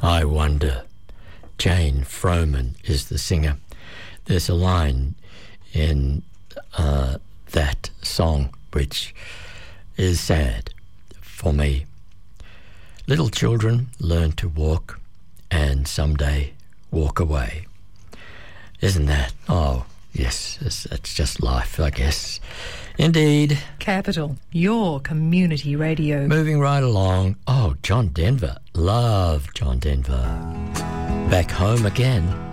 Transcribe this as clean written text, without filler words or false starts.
I wonder. Jane Froman is the singer. There's a line in that song which is sad for me. Little children learn to walk and someday walk away. Isn't that? Oh, yes, it's just life, I guess. Indeed. Capital, your community radio. Moving right along. Oh, John Denver. Love John Denver. Back home again.